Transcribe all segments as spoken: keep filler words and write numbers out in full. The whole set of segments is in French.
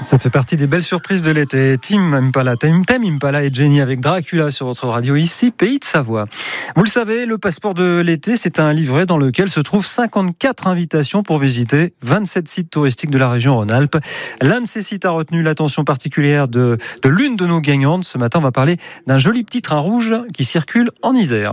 Ça fait partie des belles surprises de l'été. Tim Impala, Tim Impala et Jenny avec Dracula sur votre radio ici, Pays de Savoie. Vous le savez, le passeport de l'été, c'est un livret dans lequel se trouvent cinquante-quatre invitations pour visiter vingt-sept sites touristiques de la région Rhône-Alpes. L'un de ces sites a retenu l'attention particulière de, de l'une de nos gagnantes. Ce matin, on va parler d'un joli petit train rouge qui circule en Isère.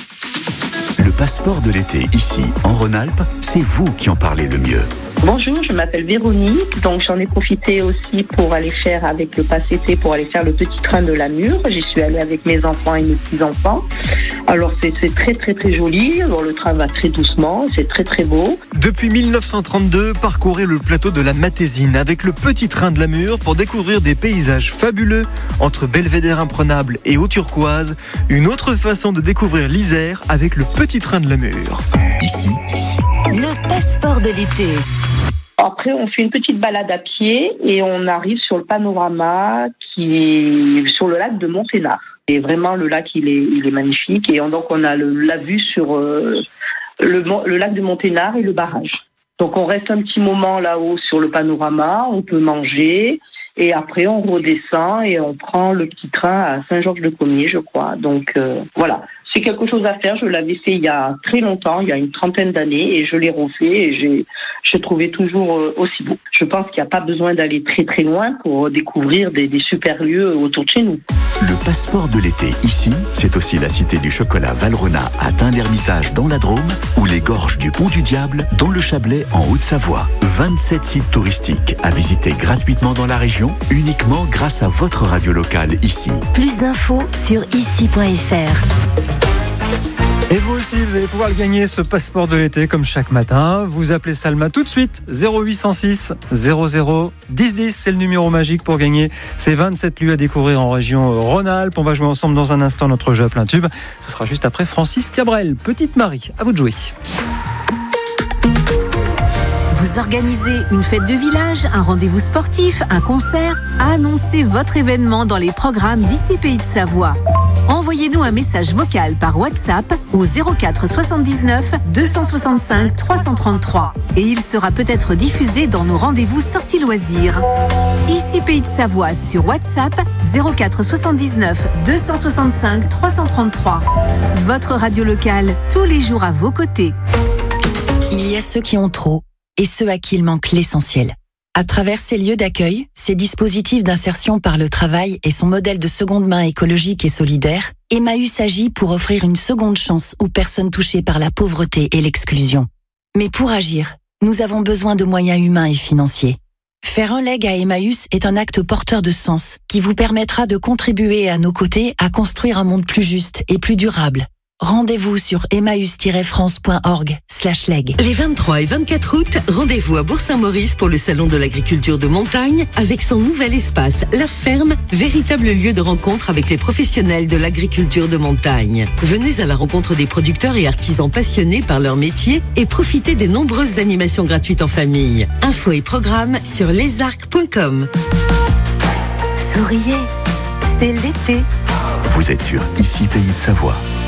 Le passeport de l'été, ici, en Rhône-Alpes, c'est vous qui en parlez le mieux. Bonjour, je m'appelle Véronique, donc j'en ai profité aussi pour aller faire avec le pass été, pour aller faire le petit train de Lamure. J'y suis allée avec mes enfants et mes petits-enfants. Alors c'est, c'est très très très joli, alors le train va très doucement, c'est très très beau. Depuis dix-neuf cent trente-deux, parcourez le plateau de la Matésine avec le petit train de Lamure pour découvrir des paysages fabuleux entre belvédère imprenable et eau turquoise. Une autre façon de découvrir l'Isère avec le petit train de Lamure. Ici, le passeport de l'été. Après, on fait une petite balade à pied et on arrive sur le panorama qui est sur le lac de Monténard. Et vraiment, le lac, il est, il est magnifique. Et on, donc, on a le, la vue sur euh, le, le lac de Monténard et le barrage. Donc, on reste un petit moment là-haut sur le panorama. On peut manger. Et après, on redescend et on prend le petit train à Saint-Georges-de-Comiers, je crois. Donc, euh, voilà. C'est quelque chose à faire. Je l'avais fait il y a très longtemps, il y a une trentaine d'années, et je l'ai refait et j'ai, j'ai trouvé toujours aussi beau. Je pense qu'il n'y a pas besoin d'aller très très loin pour découvrir des, des super lieux autour de chez nous. Le passeport de l'été, ici, c'est aussi la cité du chocolat Valrhona à Tain-l'Hermitage dans la Drôme ou les gorges du Pont du Diable dans le Chablais en Haute-Savoie. vingt-sept sites touristiques à visiter gratuitement dans la région, uniquement grâce à votre radio locale ici. Plus d'infos sur ici point f r. Et vous aussi, vous allez pouvoir le gagner, ce passeport de l'été, comme chaque matin. Vous appelez Salma tout de suite, zéro huit cent six zéro zéro dix dix, c'est le numéro magique pour gagner ces vingt-sept lieux à découvrir en région Rhône-Alpes. On va jouer ensemble dans un instant notre jeu à plein tube. Ce sera juste après Francis Cabrel. Petite Marie, à vous de jouer. Vous organisez une fête de village, un rendez-vous sportif, un concert? Annoncez votre événement dans les programmes d'ici Pays de Savoie. Envoyez-nous un message vocal par WhatsApp au zéro quatre soixante-dix-neuf deux cent soixante-cinq trois cent trente-trois et il sera peut-être diffusé dans nos rendez-vous sorties loisirs. Ici Pays de Savoie sur WhatsApp zéro quatre soixante-dix-neuf deux cent soixante-cinq trois cent trente-trois. Votre radio locale, tous les jours à vos côtés. Il y a ceux qui ont trop et ceux à qui il manque l'essentiel. À travers ces lieux d'accueil, ces dispositifs d'insertion par le travail et son modèle de seconde main écologique et solidaire, Emmaüs agit pour offrir une seconde chance aux personnes touchées par la pauvreté et l'exclusion. Mais pour agir, nous avons besoin de moyens humains et financiers. Faire un leg à Emmaüs est un acte porteur de sens qui vous permettra de contribuer à nos côtés à construire un monde plus juste et plus durable. Rendez-vous sur emmaüs tiret france point org slash leg. Les vingt-trois et vingt-quatre août, rendez-vous à Bourg-Saint-Maurice pour le Salon de l'agriculture de montagne avec son nouvel espace, La Ferme, véritable lieu de rencontre avec les professionnels de l'agriculture de montagne. Venez à la rencontre des producteurs et artisans passionnés par leur métier et profitez des nombreuses animations gratuites en famille. Infos et programmes sur lesarcs point com. Souriez, c'est l'été. Vous êtes sur Ici Pays de Savoie.